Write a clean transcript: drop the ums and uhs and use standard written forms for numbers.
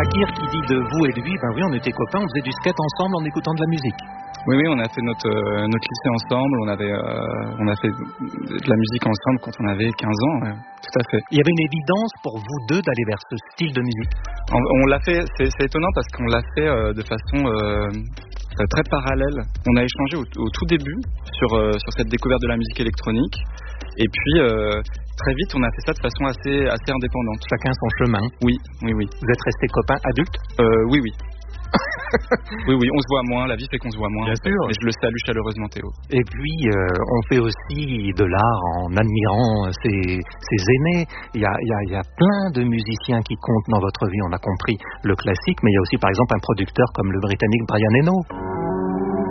Fakir qui dit de vous et de lui, ben oui, on était copains, on faisait du skate ensemble en écoutant de la musique. Oui, on a fait notre lycée ensemble, on a fait de la musique ensemble quand on avait 15 ans, tout à fait. Il y avait une évidence pour vous deux d'aller vers ce style de musique. On l'a fait, c'est étonnant parce qu'on l'a fait de façon très parallèle. On a échangé au tout début sur cette découverte de la musique électronique et puis très vite on a fait ça de façon assez indépendante. Chacun son chemin. Oui. Vous êtes restés copains adultes? Oui. Oui, on se voit moins, la vie fait qu'on se voit moins. Bien sûr. Mais je le salue chaleureusement, Théo. Et puis, on fait aussi de l'art en admirant ses aînés. Il y a plein de musiciens qui comptent dans votre vie, on a compris le classique, mais il y a aussi par exemple un producteur comme le Britannique Brian Eno.